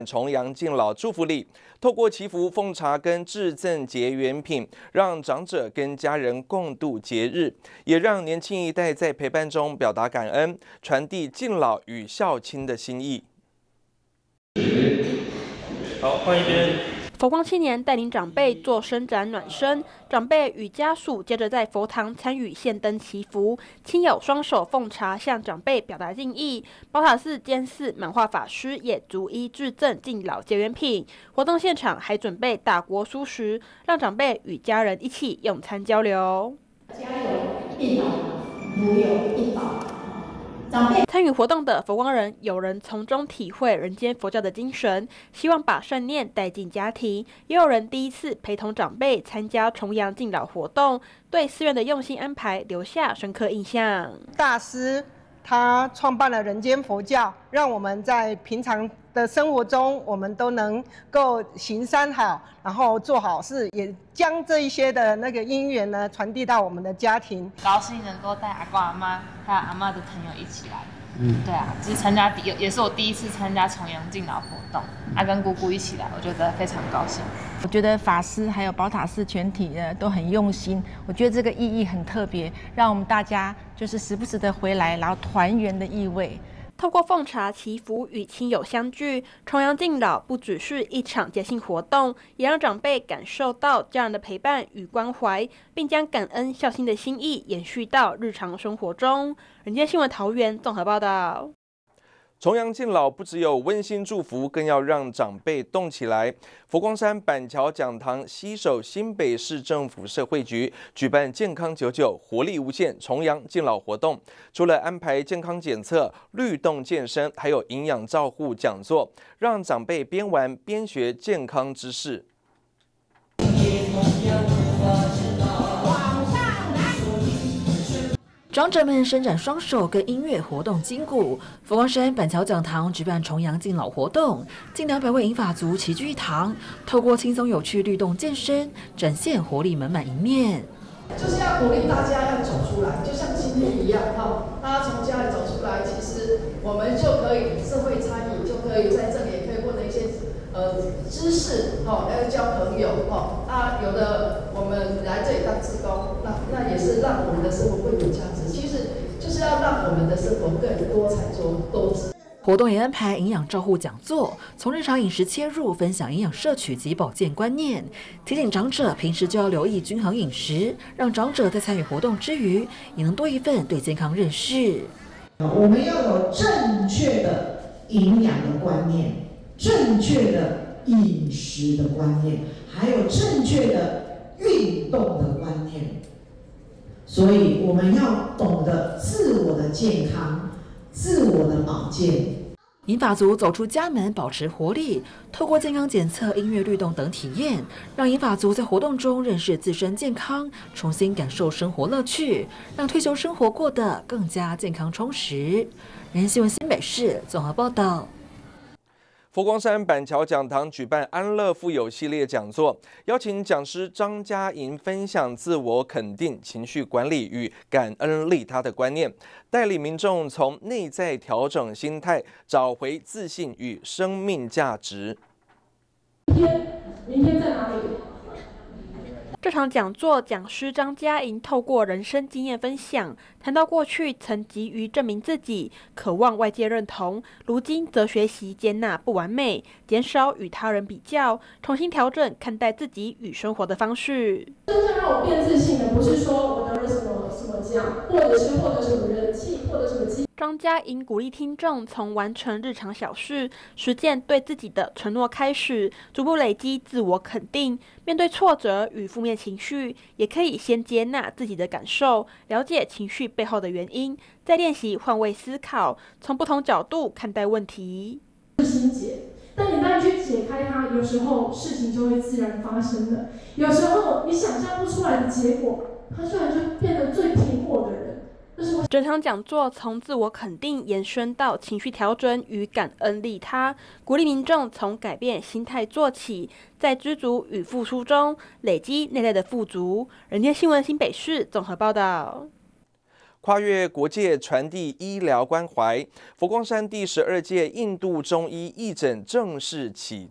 重阳敬老祝福礼，透过祈福、奉茶跟致赠结缘品，让长者跟家人共度节日，也让年轻一代在陪伴中表达感恩，传递敬老与孝亲的心意。 好，换一边。 佛光青年带领长辈做伸展暖身，长辈与家属接着在佛堂参与献灯祈福，亲友双手奉茶向长辈表达敬意。宝塔寺监寺满化法师也逐一致赠敬老结缘品。活动现场还准备大锅蔬食，让长辈与家人一起用餐交流。 家有一老，如有一宝。 参与活动的佛光人，有人从中体会人间佛教的精神，希望把善念带进家庭；也有人第一次陪同长辈参加重阳敬老活动，对寺院的用心安排留下深刻印象。 大师他创办了人间佛教，让我们在平常的生活中，我们都能够行善好，然后做好事，也将这一些的那个因缘呢传递到我们的家庭。 高兴能够带阿公阿妈还有阿嬷的朋友一起来。对啊，就是也是我第一次参加重阳敬老活动，跟姑姑一起来，我觉得非常高兴。 我觉得法师还有宝塔寺全体都很用心，我觉得这个意义很特别，让我们大家就是时不时的回来，然后团圆的意味。 透过奉茶祈福与亲友相聚，重阳敬老不只是一场节庆活动，也让长辈感受到家人的陪伴与关怀，并将感恩孝心的心意延续到日常生活中。人间新闻桃园综合报道。 重阳敬老不只有温馨祝福，更要让长辈动起来。佛光山板桥讲堂携手新北市政府社会局举办健康99活力无限重阳敬老活动，除了安排健康检测、律动健身，还有营养照护讲座，让长辈边玩边学健康知识。 长者们伸展双手，跟音乐活动筋骨。佛光山板桥讲堂举办重阳敬老活动，近200位银发族齐聚一堂，透过轻松有趣律动健身，展现活力满满一面。 就是要鼓励大家要走出来，就像今天一样，大家从家里走出来，其实我们就可以社会参与，就可以在这里也可以获得一些知识，要交朋友，有的我们来这里当志工，那也是让我们的生活更有价值。其实就是要让我们的生活更多彩多姿。 活动也安排营养照护讲座，从日常饮食切入，分享营养摄取及保健观念，提醒长者平时就要留意均衡饮食，让长者在参与活动之余，也能多一份对健康认识。 我们要有正确的营养的观念，正确的饮食的观念，还有正确的运动的观念。所以我们要懂得自我的健康，自我的保健。 银发族走出家门，保持活力，透过健康检测、音乐律动等体验，让银发族在活动中认识自身健康，重新感受生活乐趣，让退休生活过得更加健康充实。人间新闻新北市综合报道。 佛光山板桥讲堂举办安乐富有系列讲座，邀请讲师张嘉莹分享自我肯定、情绪管理与感恩利他的观念，带领民众从内在调整心态，找回自信与生命价值。 明天在哪里？ 这场讲座，讲师张嘉莹透过人生经验分享，谈到过去曾急于证明自己，渴望外界认同，如今则学习接纳不完美，减少与他人比较，重新调整看待自己与生活的方式。 真正让我变自信的，不是说我得了什么奖，或者是获得什么人气，获得什么机。 张嘉莹鼓励听众从完成日常小事、实践对自己的承诺开始，逐步累积自我肯定。面对挫折与负面情绪，也可以先接纳自己的感受，了解情绪背后的原因，再练习换位思考，从不同角度看待问题。 心结，但你慢慢去解开它，有时候事情就会自然发生了。有时候你想象不出来的结果，它突然就变得最平稳的人。 整场讲座从自我肯定延伸到情绪调整与感恩利他，鼓励民众从改变心态做起，在知足与付出中累积内在的富足。人间新闻新北市综合报道。 跨越国界传递医疗关怀，佛光山第12届印度中医义诊正式启